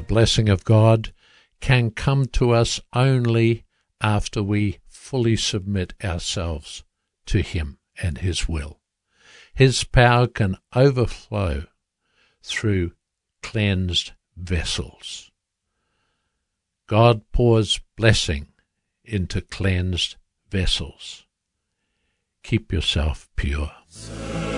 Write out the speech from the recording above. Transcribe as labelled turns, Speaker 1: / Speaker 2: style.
Speaker 1: blessing of God can come to us only after we fully submit ourselves to Him and His will. His power can overflow through cleansed vessels. God pours blessing into cleansed vessels. Keep yourself pure.